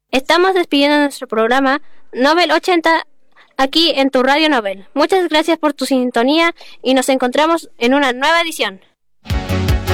Estamos despidiendo nuestro programa Nobel 80 aquí en tu Radio Nobel. Muchas gracias por tu sintonía y nos encontramos en una nueva edición.